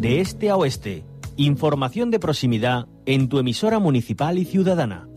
de este a oeste. Información de proximidad en tu emisora municipal y ciudadana.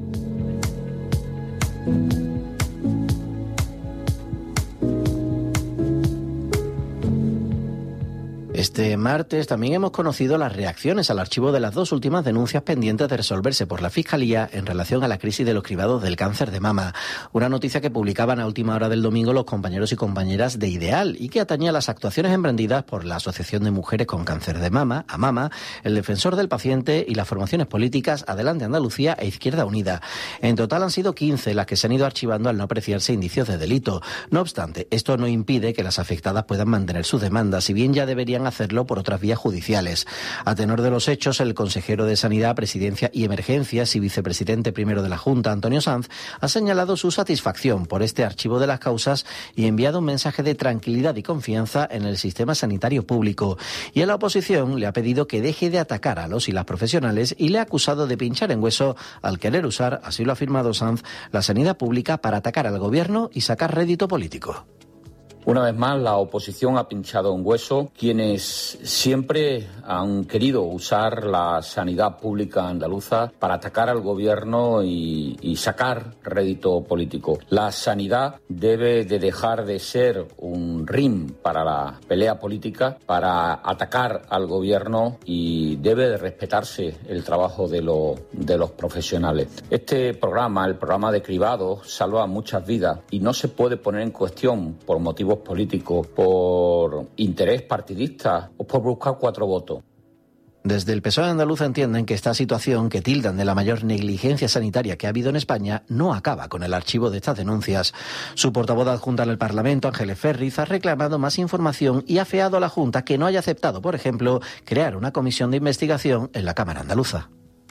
Este martes también hemos conocido las reacciones al archivo de las dos últimas denuncias pendientes de resolverse por la Fiscalía en relación a la crisis de los cribados del cáncer de mama. Una noticia que publicaban a última hora del domingo los compañeros y compañeras de Ideal y que atañía a las actuaciones emprendidas por la Asociación de Mujeres con Cáncer de Mama, AMAMA, el Defensor del Paciente y las formaciones políticas Adelante Andalucía e Izquierda Unida. En total han sido 15 las que se han ido archivando al no apreciarse indicios de delito. No obstante, esto no impide que las afectadas puedan mantener sus demandas, si bien ya deberían hacerlo por otras vías judiciales. A tenor de los hechos, el consejero de Sanidad, Presidencia y Emergencias y vicepresidente primero de la Junta, Antonio Sanz, ha señalado su satisfacción por este archivo de las causas y enviado un mensaje de tranquilidad y confianza en el sistema sanitario público. Y a la oposición le ha pedido que deje de atacar a los y las profesionales y le ha acusado de pinchar en hueso al querer usar, así lo ha afirmado Sanz, la sanidad pública para atacar al gobierno y sacar rédito político. Una vez más, la oposición ha pinchado un hueso. Quienes siempre han querido usar la sanidad pública andaluza para atacar al gobierno y sacar rédito político. La sanidad debe de dejar de ser un ring para la pelea política, para atacar al gobierno, y debe de respetarse el trabajo de los profesionales. Este programa, el programa de cribados, salva muchas vidas y no se puede poner en cuestión por motivos políticos, por interés partidista o por buscar 4 votos. Desde el PSOE andaluz entienden que esta situación, que tildan de la mayor negligencia sanitaria que ha habido en España, no acaba con el archivo de estas denuncias. Su portavoz adjunta en el Parlamento, Ángeles Ferriz, ha reclamado más información y ha afeado a la Junta que no haya aceptado, por ejemplo, crear una comisión de investigación en la Cámara andaluza.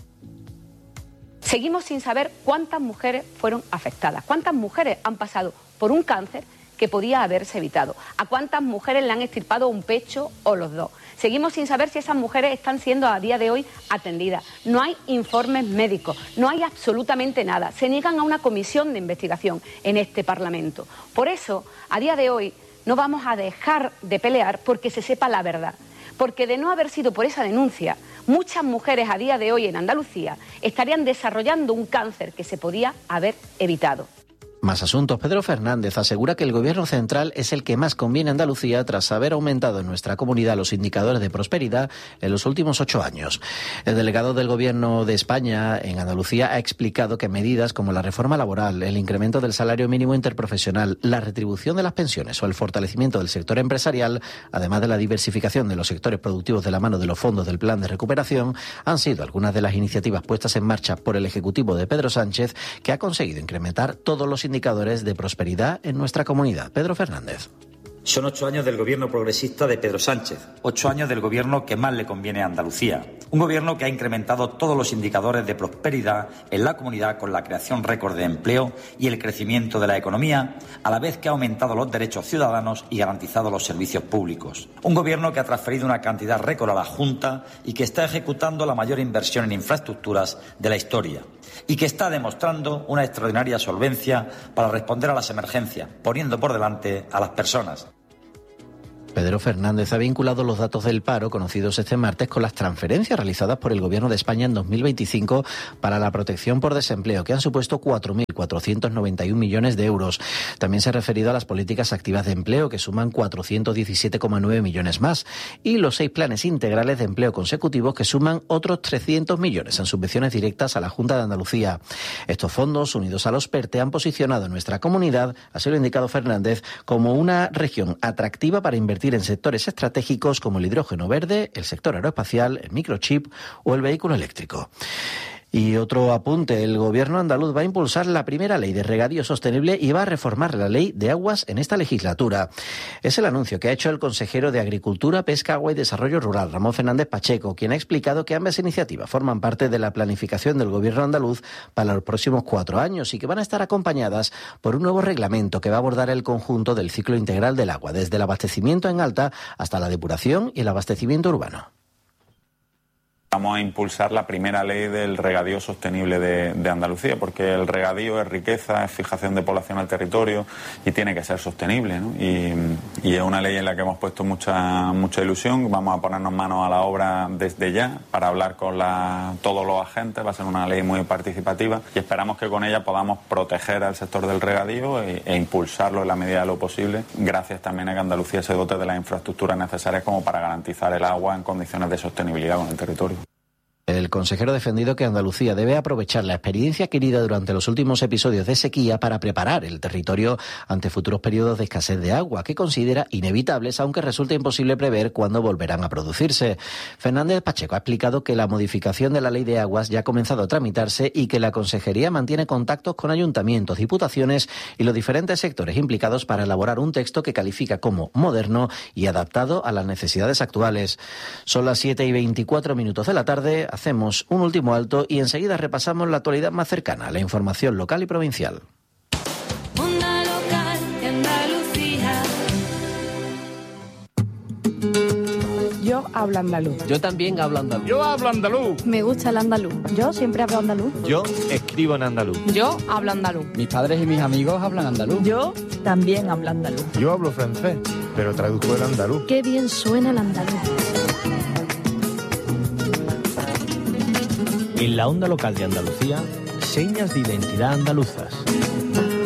Seguimos sin saber cuántas mujeres fueron afectadas, cuántas mujeres han pasado por un cáncer que podía haberse evitado, a cuántas mujeres le han extirpado un pecho o los dos. Seguimos sin saber si esas mujeres están siendo a día de hoy atendidas. No hay informes médicos, no hay absolutamente nada. Se niegan a una comisión de investigación en este Parlamento. Por eso, a día de hoy, no vamos a dejar de pelear porque se sepa la verdad. Porque de no haber sido por esa denuncia, muchas mujeres a día de hoy en Andalucía estarían desarrollando un cáncer que se podía haber evitado. Más asuntos. Pedro Fernández asegura que el gobierno central es el que más conviene a Andalucía tras haber aumentado en nuestra comunidad los indicadores de prosperidad en los últimos 8 años. El delegado del Gobierno de España en Andalucía ha explicado que medidas como la reforma laboral, el incremento del salario mínimo interprofesional, la retribución de las pensiones o el fortalecimiento del sector empresarial, además de la diversificación de los sectores productivos de la mano de los fondos del Plan de Recuperación, han sido algunas de las iniciativas puestas en marcha por el Ejecutivo de Pedro Sánchez, que ha conseguido incrementar todos los indicadores de prosperidad en nuestra comunidad. Pedro Fernández. Son 8 años del gobierno progresista de Pedro Sánchez, 8 años del gobierno que más le conviene a Andalucía. Un gobierno que ha incrementado todos los indicadores de prosperidad en la comunidad con la creación récord de empleo y el crecimiento de la economía, a la vez que ha aumentado los derechos ciudadanos y garantizado los servicios públicos. Un gobierno que ha transferido una cantidad récord a la Junta y que está ejecutando la mayor inversión en infraestructuras de la historia. Y que está demostrando una extraordinaria solvencia para responder a las emergencias, poniendo por delante a las personas. Pedro Fernández ha vinculado los datos del paro conocidos este martes con las transferencias realizadas por el Gobierno de España en 2025 para la protección por desempleo, que han supuesto 4.491 millones de euros. También se ha referido a las políticas activas de empleo, que suman 417,9 millones más, y los 6 planes integrales de empleo consecutivos, que suman otros 300 millones en subvenciones directas a la Junta de Andalucía. Estos fondos, unidos a los PERTE, han posicionado a nuestra comunidad, así lo ha indicado Fernández, como una región atractiva para invertir en sectores estratégicos como el hidrógeno verde, el sector aeroespacial, el microchip o el vehículo eléctrico. Y otro apunte, el gobierno andaluz va a impulsar la primera ley de regadío sostenible y va a reformar la ley de aguas en esta legislatura. Es el anuncio que ha hecho el consejero de Agricultura, Pesca, Agua y Desarrollo Rural, Ramón Fernández Pacheco, quien ha explicado que ambas iniciativas forman parte de la planificación del gobierno andaluz para los próximos 4 años y que van a estar acompañadas por un nuevo reglamento que va a abordar el conjunto del ciclo integral del agua, desde el abastecimiento en alta hasta la depuración y el abastecimiento urbano. Vamos a impulsar la primera ley del regadío sostenible de Andalucía, porque el regadío es riqueza, es fijación de población al territorio y tiene que ser sostenible, ¿no? Y es una ley en la que hemos puesto mucha ilusión. Vamos a ponernos manos a la obra desde ya para hablar con todos los agentes. Va a ser una ley muy participativa y esperamos que con ella podamos proteger al sector del regadío e impulsarlo en la medida de lo posible, gracias también a que Andalucía se dote de las infraestructuras necesarias como para garantizar el agua en condiciones de sostenibilidad con el territorio. El consejero ha defendido que Andalucía debe aprovechar la experiencia adquirida durante los últimos episodios de sequía para preparar el territorio ante futuros periodos de escasez de agua, que considera inevitables, aunque resulta imposible prever cuándo volverán a producirse. Fernández Pacheco ha explicado que la modificación de la Ley de Aguas ya ha comenzado a tramitarse y que la Consejería mantiene contactos con ayuntamientos, diputaciones y los diferentes sectores implicados para elaborar un texto que califica como moderno y adaptado a las necesidades actuales. Son las 7:24 de la tarde. Hacemos un último alto y enseguida repasamos la actualidad más cercana, la información local y provincial. Onda local de Andalucía. Yo hablo andaluz. Yo también hablo andaluz. Yo hablo andaluz. Me gusta el andaluz. Yo siempre hablo andaluz. Yo escribo en andaluz. Yo hablo andaluz. Mis padres y mis amigos hablan andaluz. Yo también hablo andaluz. Yo hablo francés, pero traduzco el andaluz. Qué bien suena el andaluz. En la onda local de Andalucía, señas de identidad andaluzas.